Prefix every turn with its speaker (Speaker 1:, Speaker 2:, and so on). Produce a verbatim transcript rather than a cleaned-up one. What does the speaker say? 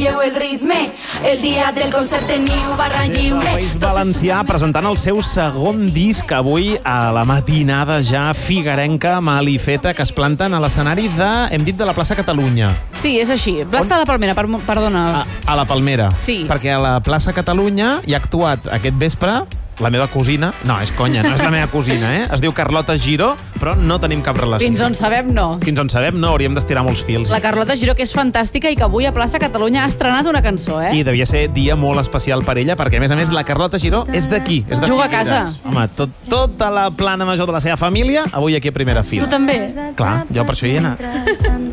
Speaker 1: pilleu el ritme. El dia del concert teniu barra lliure.
Speaker 2: El País Valencià presentant el seu segon disc avui a la matinada ja figuerenca, malifeta, que es planten a l'escenari de, hem dit, de la plaça Catalunya.
Speaker 3: Sí, és així. Plaça de la Palmera, per, perdona.
Speaker 2: A, a la Palmera.
Speaker 3: Sí.
Speaker 2: Perquè a la plaça Catalunya hi ha actuat aquest vespre la meva cosina. No, és conya, no és la meva cosina, eh? Es diu Carlota Giró, però no tenim cap relació.
Speaker 3: Fins on sabem, no.
Speaker 2: Fins on sabem, no. Hauríem d'estirar molts fils.
Speaker 3: La Carlota Giró, que és fantàstica i que avui a plaça Catalunya ha estrenat una cançó, eh?
Speaker 2: I devia ser dia molt especial per ella, perquè, a més a més, la Carlota Giró és d'aquí. És de
Speaker 3: Juga a
Speaker 2: Figueres.
Speaker 3: casa.
Speaker 2: Home, tot, tota la plana major de la seva família, avui aquí a primera fila.
Speaker 3: Tu també?
Speaker 2: Clar, jo per això hi he anat.